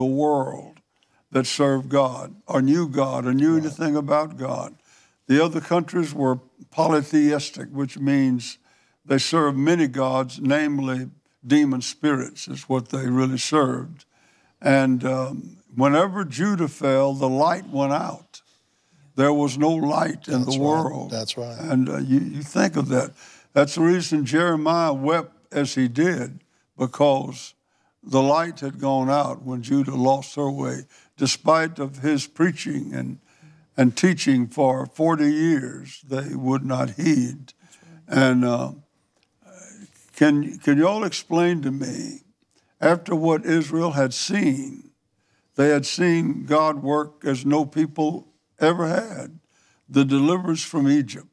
the world that served God or knew anything about God. The other countries were polytheistic, which means they served many gods, namely demon spirits is what they really served. And whenever Judah fell, the light went out. There was no light in the world. That's right. And you think of that. That's the reason Jeremiah wept as he did, because the light had gone out when Judah lost her way, despite of his preaching and teaching for 40 years. They would not heed. And can you all explain to me, after what Israel had seen, they had seen God work as no people ever had, the deliverance from Egypt,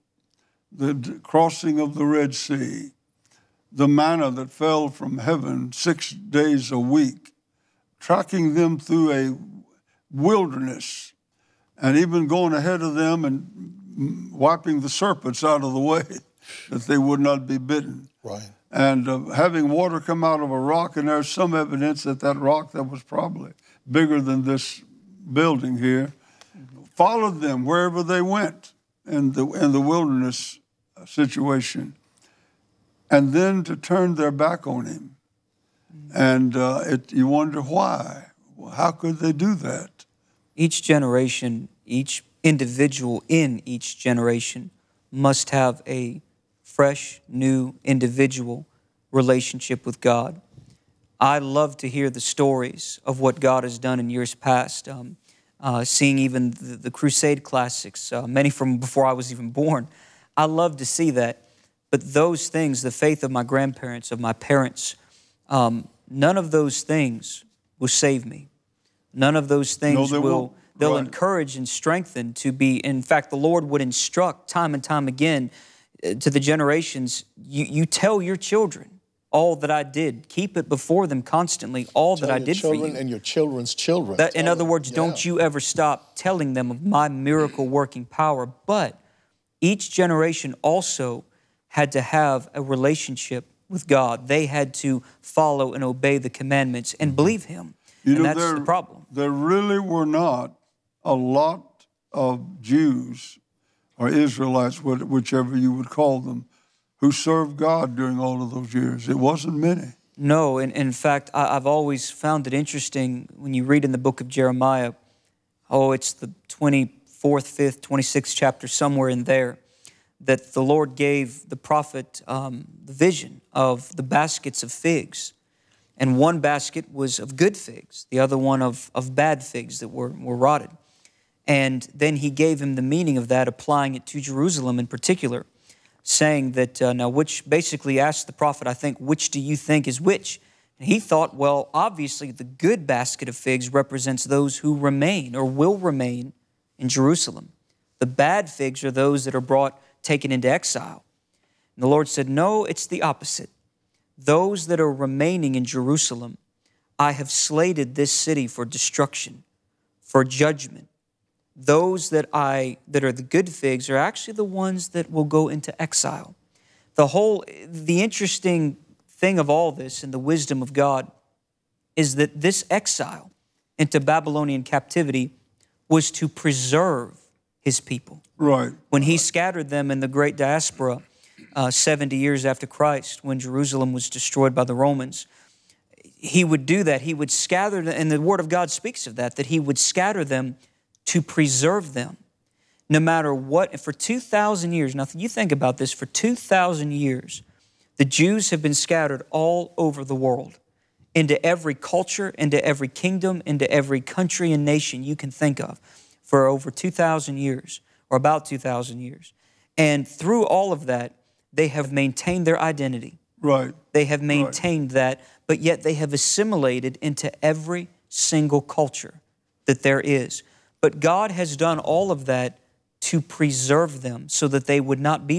the crossing of the Red Sea, the manna that fell from heaven 6 days a week, tracking them through a wilderness, and even going ahead of them and wiping the serpents out of the way that they would not be bitten. Right. And having water come out of a rock, and there's some evidence that that rock that was probably bigger than this building here, followed them wherever they went in the wilderness situation, and then to turn their back on him. And you wonder why. How could they do that? Each generation, each individual in each generation must have a fresh, new, individual relationship with God. I love to hear the stories of what God has done in years past. Seeing even the Crusade classics, many from before I was even born. I love to see that. But those things, the faith of my grandparents, of my parents, none of those things will save me. None of those things they'll right. encourage and strengthen to be. In fact, the Lord would instruct time and time again to the generations, you tell your children all that I did. Keep it before them constantly, all that I did for you. And your children's children. In other words, don't you ever stop telling them of my miracle working power. But each generation also had to have a relationship with God. They had to follow and obey the commandments and believe Him. And that's the problem. There really were not a lot of Jews or Israelites, whichever you would call them, who served God during all of those years. It wasn't many. No, and in fact, I've always found it interesting when you read in the book of Jeremiah, it's the 24th, 5th, 26th chapter, somewhere in there, that the Lord gave the prophet the vision of the baskets of figs. And one basket was of good figs, the other one of bad figs that were rotted. And then he gave him the meaning of that, applying it to Jerusalem in particular, saying that, now which basically asked the prophet, I think, which do you think is which? And he thought, well, obviously the good basket of figs represents those who remain or will remain in Jerusalem. The bad figs are those that are taken into exile. And the Lord said, no, it's the opposite. Those that are remaining in Jerusalem, I have slated this city for destruction, for judgment. Those that are the good figs are actually the ones that will go into exile. The interesting thing of all this and the wisdom of God is that this exile into Babylonian captivity was to preserve His people. Right. When He scattered them in the great diaspora 70 years after Christ, when Jerusalem was destroyed by the Romans, He would do that. He would scatter them, and the Word of God speaks of that He would scatter them to preserve them, no matter what. For 2,000 years, now you think about this, for 2,000 years, the Jews have been scattered all over the world, into every culture, into every kingdom, into every country and nation you can think of, for over 2,000 years, or about 2,000 years. And through all of that, they have maintained their identity. Right. They have maintained that, but yet they have assimilated into every single culture that there is. But God has done all of that to preserve them so that they would not be